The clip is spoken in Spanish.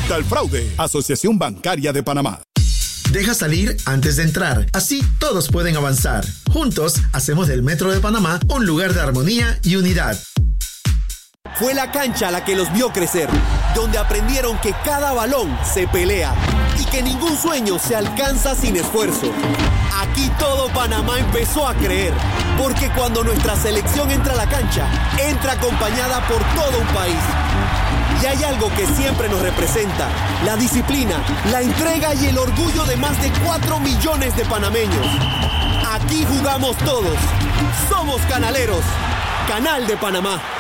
contra el fraude. Asociación Bancaria de Panamá. Deja salir antes de entrar. Así todos pueden avanzar. Juntos hacemos del Metro de Panamá un lugar de armonía y unidad. Fue la cancha la que los vio crecer, donde aprendieron que cada balón se pelea y que ningún sueño se alcanza sin esfuerzo. Aquí todo Panamá empezó a creer, porque cuando nuestra selección entra a la cancha, entra acompañada por todo un país. Y hay algo que siempre nos representa: la disciplina, la entrega y el orgullo de más de 4 millones de panameños. Aquí jugamos todos. Somos canaleros. Canal de Panamá.